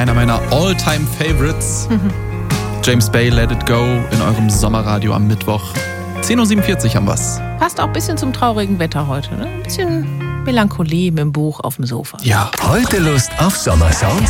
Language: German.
einer meiner All-Time-Favorites. James Bay, Let It Go in eurem Sommerradio am Mittwoch. 10.47 Uhr haben wir's. Passt auch ein bisschen zum traurigen Wetter heute, ne? Ein bisschen Melancholie mit dem Buch auf dem Sofa. Ja. Heute Lust auf Sommersounds?